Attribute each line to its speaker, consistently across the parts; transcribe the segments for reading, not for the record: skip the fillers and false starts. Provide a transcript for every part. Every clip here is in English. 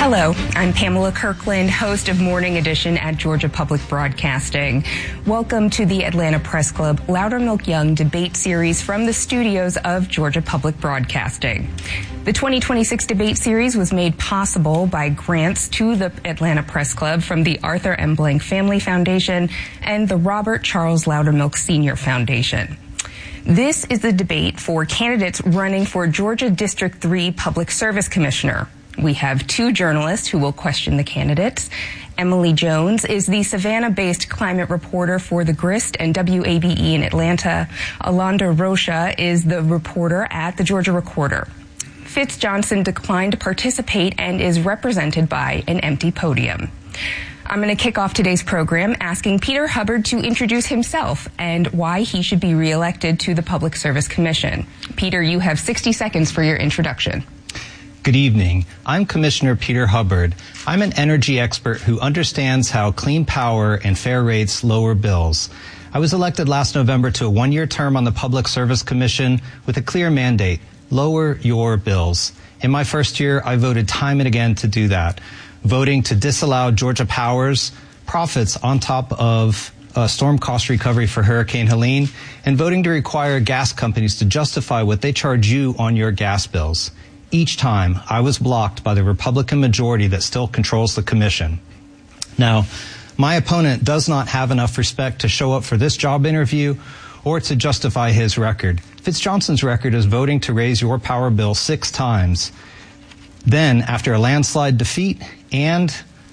Speaker 1: Hello, I'm Pamela Kirkland, host of Morning Edition at Georgia Public Broadcasting. Welcome to the Atlanta Press Club Loudermilk Young debate series from the studios of Georgia Public Broadcasting. The 2026 debate series was made possible by grants to the Atlanta Press Club from the Arthur M. Blank Family Foundation and the Robert Charles Loudermilk Sr. Foundation. This is the debate for candidates running for Georgia District 3 Public Service Commissioner. We have two journalists who will question the candidates. Emily Jones is the Savannah-based climate reporter for The Grist and WABE in Atlanta. Alonda Rocha is the reporter at the Georgia Recorder. Fitz Johnson declined to participate and is represented by an empty podium. I'm going to kick off today's program asking Peter Hubbard to introduce himself and why he should be reelected to the Public Service Commission. Peter, you have 60 seconds for your introduction.
Speaker 2: Good evening. I'm Commissioner Peter Hubbard. I'm an energy expert who understands how clean power and fair rates lower bills. I was elected last November to a one-year term on the Public Service Commission with a clear mandate: lower your bills. In my first year, I voted time and again to do that, voting to disallow Georgia Power's profits on top of storm cost recovery for Hurricane Helene, and voting to require gas companies to justify what they charge you on your gas bills. Each time, I was blocked by the Republican majority that still controls the commission. Now, my opponent does not have enough respect to show up for this job interview or to justify his record. Fitz Johnson's record is voting to raise your power bill 6 times. Then, after a landslide defeat and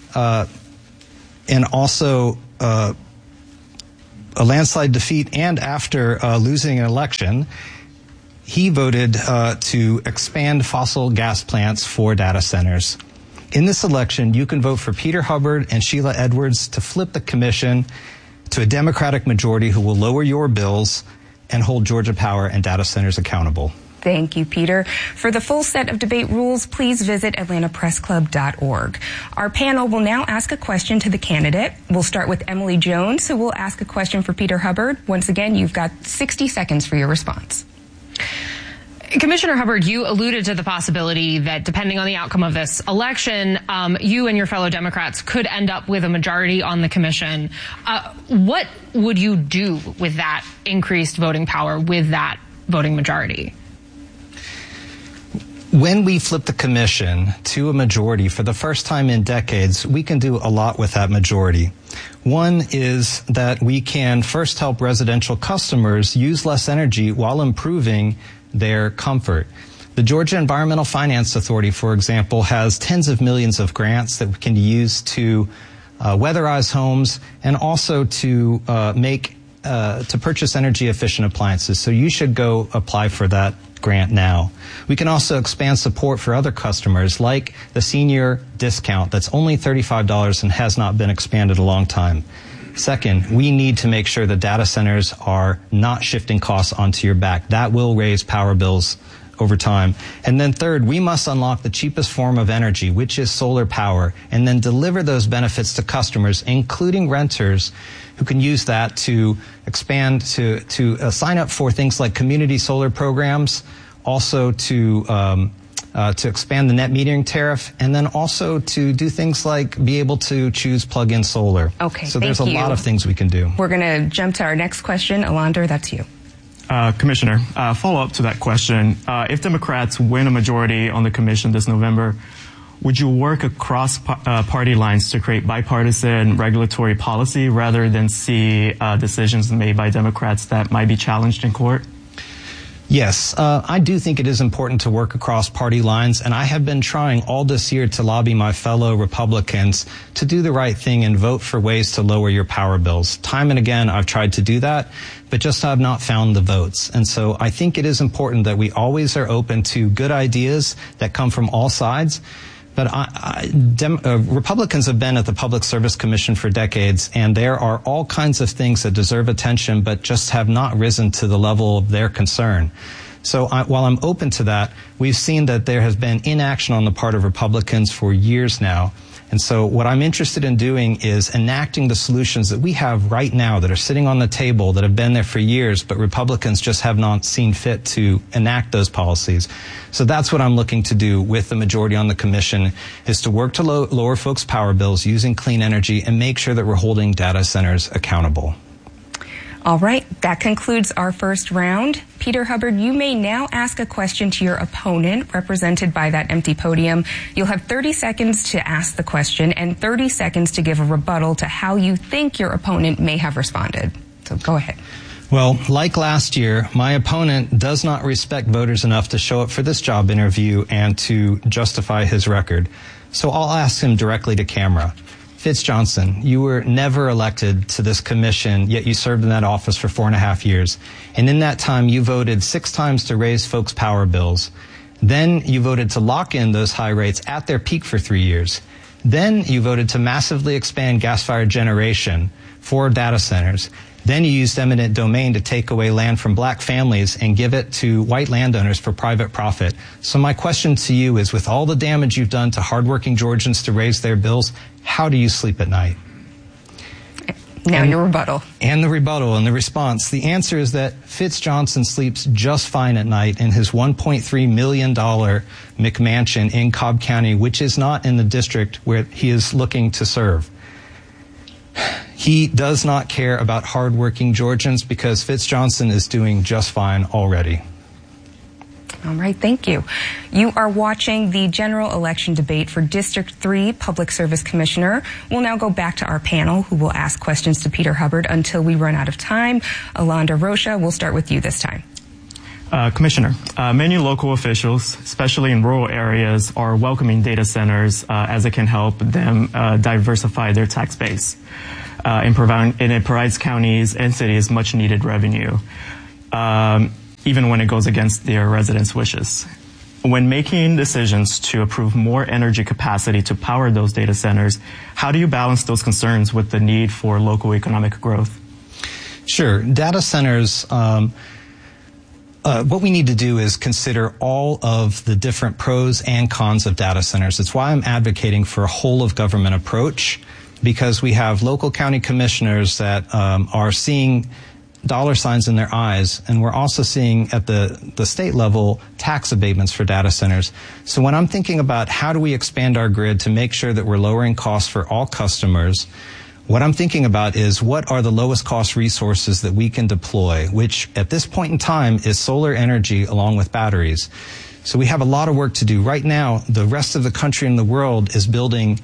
Speaker 2: also a landslide defeat and after losing an election, he voted to expand fossil gas plants for data centers. In this election, you can vote for Peter Hubbard and Sheila Edwards to flip the commission to a Democratic majority who will lower your bills and hold Georgia Power and data centers accountable.
Speaker 1: Thank you, Peter. For the full set of debate rules, please visit atlantapressclub.org. Our panel will now ask a question to the candidate. We'll start with Emily Jones, who will ask a question for Peter Hubbard. Once again, you've got 60 seconds for your response.
Speaker 3: Commissioner Hubbard, you alluded to the possibility that depending on the outcome of this election, you and your fellow Democrats could end up with a majority on the commission. What would you do with that increased voting power, with that voting majority?
Speaker 2: When we flip the commission to a majority for the first time in decades, we can do a lot with that majority. One is that we can first help residential customers use less energy while improving their comfort. The Georgia Environmental Finance Authority, for example, has tens of millions of grants that we can use to weatherize homes and also to purchase energy efficient appliances. So you should go apply for that grant now. We can also expand support for other customers, like the senior discount that's only $35 and has not been expanded a long time. Second, we need to make sure that data centers are not shifting costs onto your back. That will raise power bills over time. And then third, we must unlock the cheapest form of energy, which is solar power, and then deliver those benefits to customers, including renters, who can use that to expand, to sign up for things like community solar programs, also to expand the net metering tariff, and then also to do things like be able to choose plug-in solar.
Speaker 1: Okay,
Speaker 2: so there's a lot of things we can do.
Speaker 1: We're going to jump to our next question. Alonda, that's you.
Speaker 4: Commissioner, follow up to that question. If Democrats win a majority on the commission this November, would you work across party lines to create bipartisan regulatory policy rather than see decisions made by Democrats that might be challenged in court?
Speaker 2: Yes, I do think it is important to work across party lines, and I have been trying all this year to lobby my fellow Republicans to do the right thing and vote for ways to lower your power bills. Time and again, I've tried to do that, but just have not found the votes. And so I think it is important that we always are open to good ideas that come from all sides. But Republicans have been at the Public Service Commission for decades, and there are all kinds of things that deserve attention but just have not risen to the level of their concern. So while I'm open to that, we've seen that there has been inaction on the part of Republicans for years now. And so what I'm interested in doing is enacting the solutions that we have right now that are sitting on the table that have been there for years, but Republicans just have not seen fit to enact those policies. So that's what I'm looking to do with the majority on the commission, is to work to lower folks' power bills using clean energy and make sure that we're holding data centers accountable.
Speaker 1: All right, that concludes our first round. Peter Hubbard, you may now ask a question to your opponent, represented by that empty podium. You'll have 30 seconds to ask the question and 30 seconds to give a rebuttal to how you think your opponent may have responded. So go ahead.
Speaker 2: Well, like last year, my opponent does not respect voters enough to show up for this job interview and to justify his record. So I'll ask him directly to camera. Fitz Johnson, you were never elected to this commission, yet you served in that office for 4.5 years. And in that time, you voted 6 times to raise folks' power bills. Then you voted to lock in those high rates at their peak for 3 years. Then you voted to massively expand gas-fired generation for data centers. Then you used eminent domain to take away land from black families and give it to white landowners for private profit. So my question to you is, with all the damage you've done to hardworking Georgians to raise their bills, how do you sleep at night?
Speaker 1: Now your rebuttal.
Speaker 2: And the rebuttal and the response. The answer is that Fitz Johnson sleeps just fine at night in his $1.3 million McMansion in Cobb County, which is not in the district where he is looking to serve. He does not care about hardworking Georgians because Fitz Johnson is doing just fine already.
Speaker 1: All right, thank you. You are watching the general election debate for District 3 Public Service Commissioner. We'll now go back to our panel, who will ask questions to Peter Hubbard until we run out of time. Alondra Rocha, we'll start with you this time.
Speaker 4: Commissioner, many local officials, especially in rural areas, are welcoming data centers as it can help them diversify their tax base. And it provides counties and cities much needed revenue, even when it goes against their residents' wishes. When making decisions to approve more energy capacity to power those data centers, how do you balance those concerns with the need for local economic growth?
Speaker 2: Sure. Data centers, what we need to do is consider all of the different pros and cons of data centers. It's why I'm advocating for a whole of government approach, because we have local county commissioners that are seeing dollar signs in their eyes, and we're also seeing at the state level tax abatements for data centers. So when I'm thinking about how do we expand our grid to make sure that we're lowering costs for all customers, what I'm thinking about is what are the lowest cost resources that we can deploy, which at this point in time is solar energy along with batteries. So we have a lot of work to do. Right now, the rest of the country and the world is building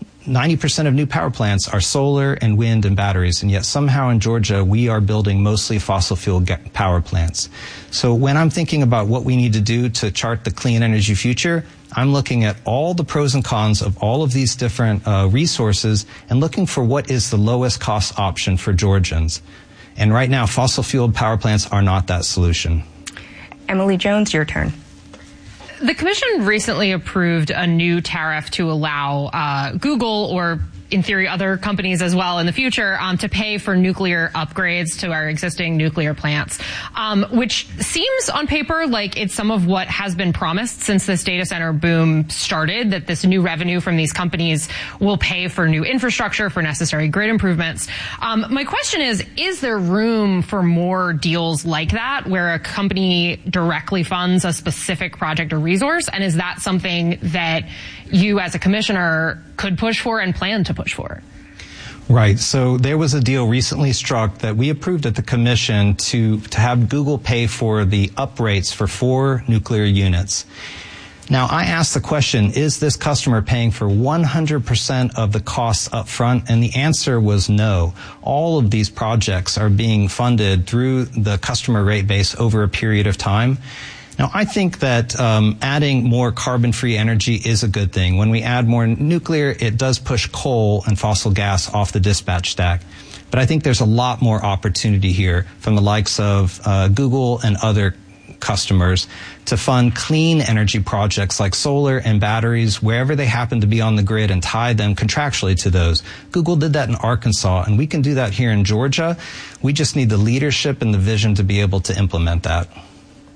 Speaker 2: 90% of new power plants are solar and wind and batteries, and yet somehow in Georgia we are building mostly fossil fuel power plants. So when I'm thinking about what we need to do to chart the clean energy future, I'm looking at all the pros and cons of all of these different resources and looking for what is the lowest cost option for Georgians. And right now, fossil fuel power plants are not that solution.
Speaker 1: Emily Jones, your turn.
Speaker 3: The commission recently approved a new tariff to allow Google, or in theory other companies as well in the future, to pay for nuclear upgrades to our existing nuclear plants, which seems on paper like it's some of what has been promised since this data center boom started, that this new revenue from these companies will pay for new infrastructure, for necessary grid improvements. My question is there room for more deals like that, where a company directly funds a specific project or resource? And is that something that you as a commissioner could push for and plan to push for?
Speaker 2: Right. So there was a deal recently struck that we approved at the commission to have Google pay for the uprates for 4 nuclear units. Now, I asked the question, is this customer paying for 100% of the costs up front? And the answer was no. All of these projects are being funded through the customer rate base over a period of time. Now, I think that adding more carbon-free energy is a good thing. When we add more nuclear, it does push coal and fossil gas off the dispatch stack. But I think there's a lot more opportunity here from the likes of Google and other customers to fund clean energy projects like solar and batteries wherever they happen to be on the grid and tie them contractually to those. Google did that in Arkansas, and we can do that here in Georgia. We just need the leadership and the vision to be able to implement that.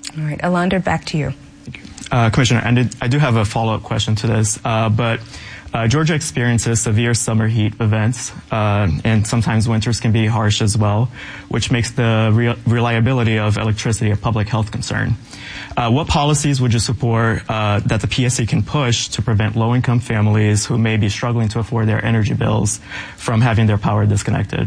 Speaker 1: All right, Alander, back to you.
Speaker 4: Thank you. Commissioner, I do have a follow-up question to this, but Georgia experiences severe summer heat events, and sometimes winters can be harsh as well, which makes the reliability of electricity a public health concern. What policies would you support that the PSC can push to prevent low-income families who may be struggling to afford their energy bills from having their power disconnected?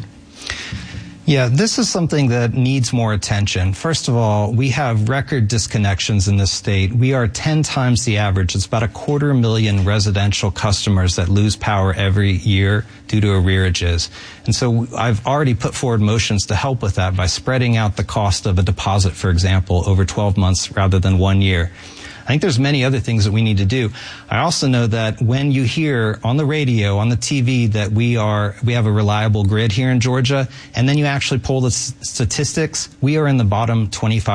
Speaker 2: Yeah, this is something that needs more attention. First of all, we have record disconnections in this state. We are 10 times the average. It's about 250,000 residential customers that lose power every year due to arrearages. And so I've already put forward motions to help with that by spreading out the cost of a deposit, for example, over 12 months rather than 1 year. I think there's many other things that we need to do. I also know that when you hear on the radio, on the TV, that we have a reliable grid here in Georgia, and then you actually pull the statistics, we are in the bottom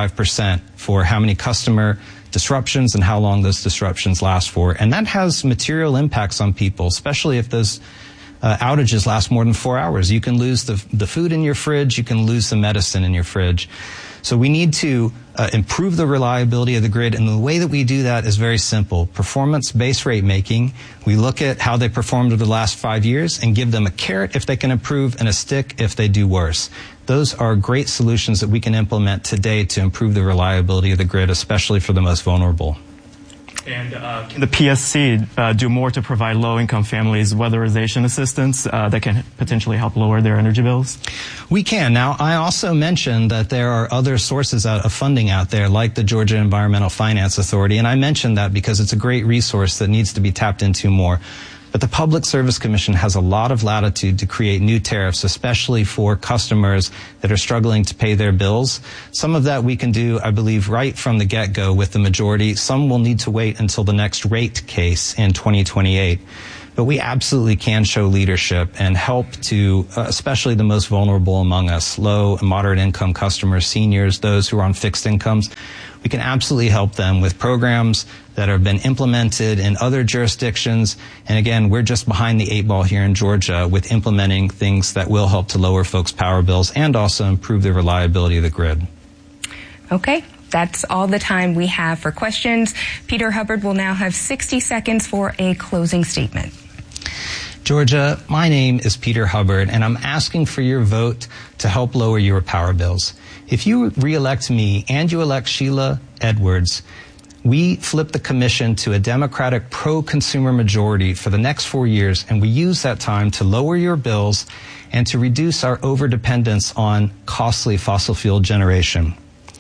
Speaker 2: 25% for how many customer disruptions and how long those disruptions last for. And that has material impacts on people, especially if those outages last more than 4 hours. You can lose the food in your fridge, you can lose the medicine in your fridge. So we need to improve the reliability of the grid, and the way that we do that is very simple. Performance-based rate making. We look at how they performed over the last 5 years and give them a carrot if they can improve and a stick if they do worse. Those are great solutions that we can implement today to improve the reliability of the grid, especially for the most vulnerable.
Speaker 4: And can the PSC do more to provide low-income families weatherization assistance that can potentially help lower their energy bills?
Speaker 2: We can. Now, I also mentioned that there are other sources of funding out there, like the Georgia Environmental Finance Authority, and I mentioned that because it's a great resource that needs to be tapped into more. But the Public Service Commission has a lot of latitude to create new tariffs, especially for customers that are struggling to pay their bills. Some of that we can do, I believe, right from the get-go with the majority. Some will need to wait until the next rate case in 2028. But we absolutely can show leadership and help to, especially the most vulnerable among us, low and moderate income customers, seniors, those who are on fixed incomes. We can absolutely help them with programs that have been implemented in other jurisdictions. And again, we're just behind the 8 ball here in Georgia with implementing things that will help to lower folks' power bills and also improve the reliability of the grid.
Speaker 1: Okay. That's all the time we have for questions. Peter Hubbard will now have 60 seconds for a closing statement.
Speaker 2: Georgia, my name is Peter Hubbard, and I'm asking for your vote to help lower your power bills. If you re-elect me and you elect Sheila Edwards, we flip the commission to a Democratic pro-consumer majority for the next 4 years, and we use that time to lower your bills and to reduce our overdependence on costly fossil fuel generation.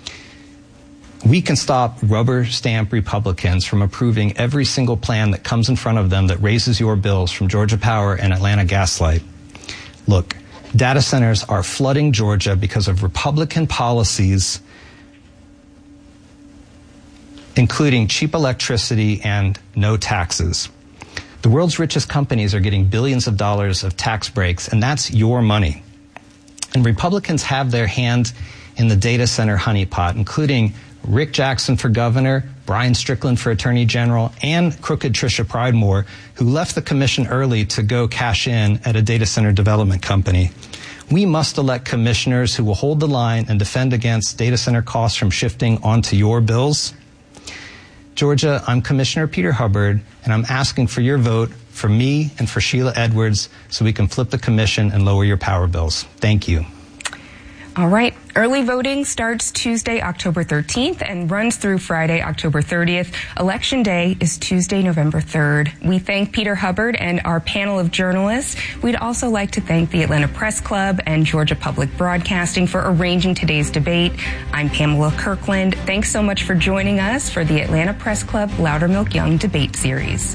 Speaker 2: We can stop rubber stamp Republicans from approving every single plan that comes in front of them that raises your bills from Georgia Power and Atlanta Gaslight. Look, data centers are flooding Georgia because of Republican policies, including cheap electricity and no taxes. The world's richest companies are getting billions of dollars of tax breaks, and that's your money. And Republicans have their hand in the data center honeypot, including Rick Jackson for governor, Brian Strickland for attorney general, and crooked Tricia Pridemore, who left the commission early to go cash in at a data center development company. We must elect commissioners who will hold the line and defend against data center costs from shifting onto your bills. Georgia, I'm Commissioner Peter Hubbard, and I'm asking for your vote for me and for Sheila Edwards so we can flip the commission and lower your power bills. Thank you.
Speaker 1: All right. Early voting starts Tuesday, October 13th and runs through Friday, October 30th. Election day is Tuesday, November 3rd. We thank Peter Hubbard and our panel of journalists. We'd also like to thank the Atlanta Press Club and Georgia Public Broadcasting for arranging today's debate. I'm Pamela Kirkland. Thanks so much for joining us for the Atlanta Press Club Loudermilk Young Debate Series.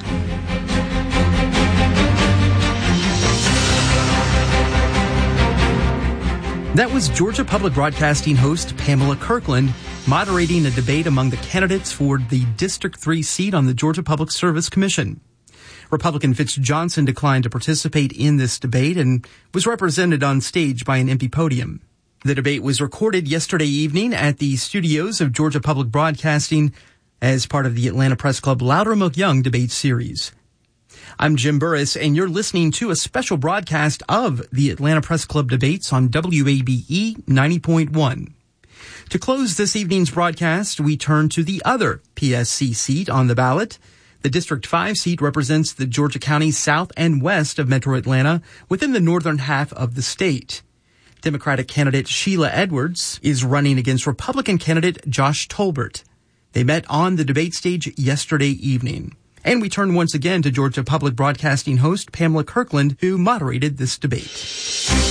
Speaker 5: That was Georgia Public Broadcasting host Pamela Kirkland moderating a debate among the candidates for the District 3 seat on the Georgia Public Service Commission. Republican Fitz Johnson declined to participate in this debate and was represented on stage by an empty podium. The debate was recorded yesterday evening at the studios of Georgia Public Broadcasting as part of the Atlanta Press Club Loudermilk Young Debate Series. I'm Jim Burris, and you're listening to a special broadcast of the Atlanta Press Club debates on WABE 90.1. To close this evening's broadcast, we turn to the other PSC seat on the ballot. The District 5 seat represents the Georgia counties south and west of Metro Atlanta within the northern half of the state. Democratic candidate Sheila Edwards is running against Republican candidate Josh Tolbert. They met on the debate stage yesterday evening. And we turn once again to Georgia Public Broadcasting host Pamela Kirkland, who moderated this debate.